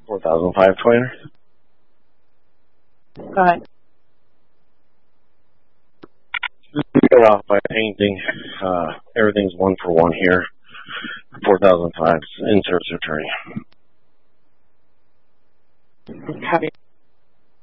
4005 Twiner. Go ahead. Start off by painting. Everything's 1 for 1 here. 4005 in service attorney. Copy.